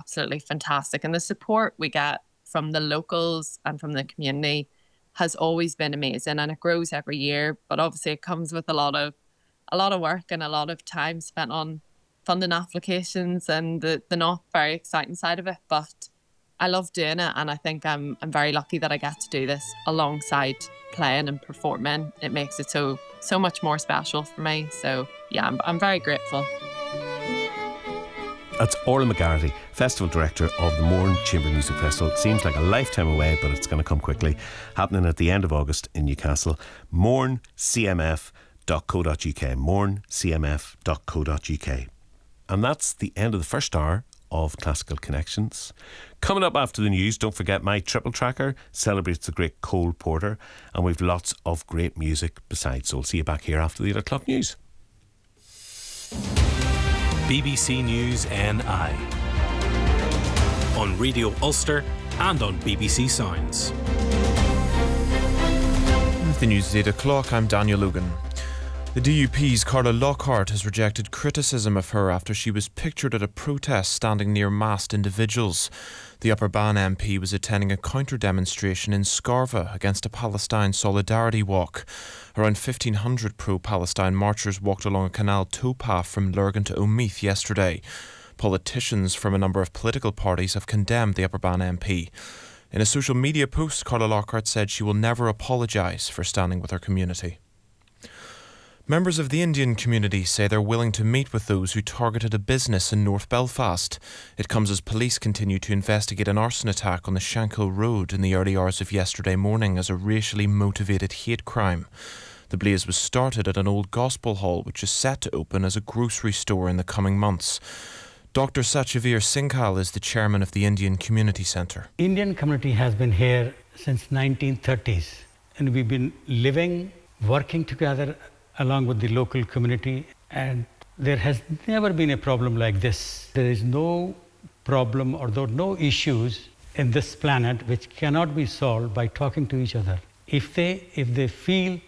absolutely fantastic. And the support we get from the locals and from the community has always been amazing, and it grows every year. But obviously it comes with a lot of work and a lot of time spent on funding applications and the not very exciting side of it. But I love doing it, and I think I'm very lucky that I get to do this alongside playing and performing. It makes it so much more special for me. So yeah, I'm very grateful. That's Orla McGarity, Festival Director of the Mourne Chamber Music Festival. It seems like a lifetime away, but it's going to come quickly. Happening at the end of August in Newcastle. mournecmf.co.uk. mournecmf.co.uk. And that's the end of the first hour of Classical Connections. Coming up after the news, don't forget my Triple Tracker celebrates the great Cole Porter, and we've lots of great music besides. So we'll see you back here after the 8 o'clock news. BBC News NI on Radio Ulster and on BBC Sounds. With the news at 8 o'clock, I'm Daniel Lugan. The DUP's Carla Lockhart has rejected criticism of her after she was pictured at a protest standing near masked individuals. The Upper Bann MP was attending a counter-demonstration in Scarva against a Palestine solidarity walk. Around 1,500 pro-Palestine marchers walked along a canal towpath from Lurgan to Omeath yesterday. Politicians from a number of political parties have condemned the Upper Bann MP. In a social media post, Carla Lockhart said she will never apologise for standing with her community. Members of the Indian community say they're willing to meet with those who targeted a business in North Belfast. It comes as police continue to investigate an arson attack on the Shankill Road in the early hours of yesterday morning as a racially motivated hate crime. The blaze was started at an old gospel hall which is set to open as a grocery store in the coming months. Dr. Satchavir Singhal is the chairman of the Indian Community Centre. Indian community has been here since 1930s, and we've been living, working together along with the local community, and there has never been a problem like this. There is no problem or no issues in this planet which cannot be solved by talking to each other. If they feel,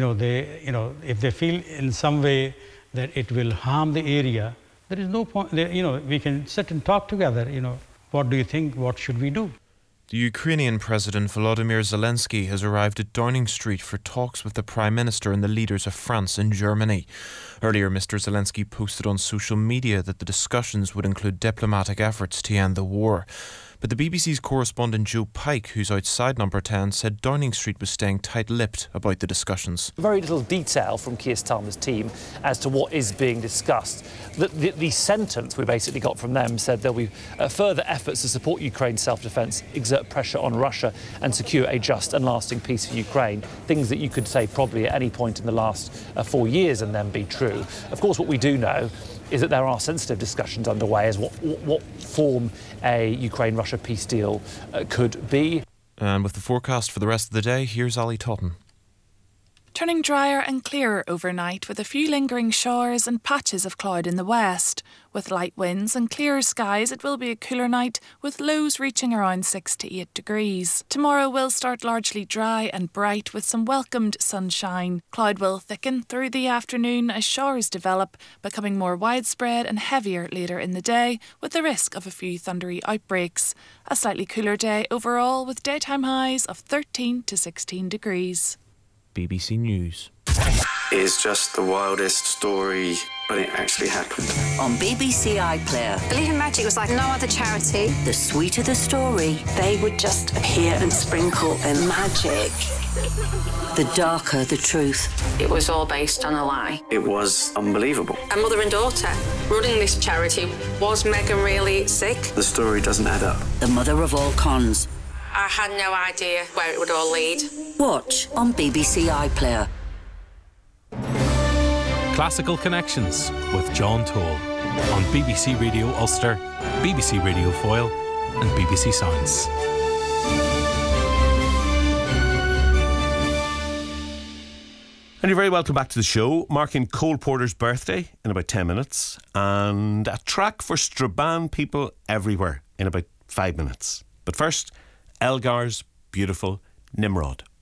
if they feel in some way that it will harm the area, there is no point. We can sit and talk together. What do you think? What should we do? The Ukrainian President Volodymyr Zelensky has arrived at Downing Street for talks with the Prime Minister and the leaders of France and Germany. Earlier, Mr. Zelensky posted on social media that the discussions would include diplomatic efforts to end the war. But the BBC's correspondent Joe Pike, who's outside Number 10, said Downing Street was staying tight-lipped about the discussions. Very little detail from Keir Starmer's team as to what is being discussed. The sentence we basically got from them said there'll be further efforts to support Ukraine's self-defence, exert pressure on Russia and secure a just and lasting peace for Ukraine. Things that you could say probably at any point in the last 4 years and then be true. Of course, what we do know is that there are sensitive discussions underway as what form a Ukraine-Russia peace deal could be. And with the forecast for the rest of the day, here's Ali Totten. Turning drier and clearer overnight with a few lingering showers and patches of cloud in the west. With light winds and clearer skies, it will be a cooler night with lows reaching around 6 to 8 degrees. Tomorrow will start largely dry and bright with some welcomed sunshine. Cloud will thicken through the afternoon as showers develop, becoming more widespread and heavier later in the day with the risk of a few thundery outbreaks. A slightly cooler day overall with daytime highs of 13 to 16 degrees. BBC News. It's just the wildest story, but it actually happened. On BBC iPlayer. Believe in Magic was like no other charity. The sweeter the story, they would just appear and sprinkle in magic. The darker the truth. It was all based on a lie. It was unbelievable. A mother and daughter running this charity. Was Meghan really sick? The story doesn't add up. The mother of all cons. I had no idea where it would all lead. Watch on BBC iPlayer. Classical Connections with John Toll on BBC Radio Ulster, BBC Radio Foyle and BBC Sounds. And you're very welcome back to the show, marking Cole Porter's birthday in about 10 minutes and a track for Strabane people everywhere in about 5 minutes. But first, Elgar's beautiful Nimrod.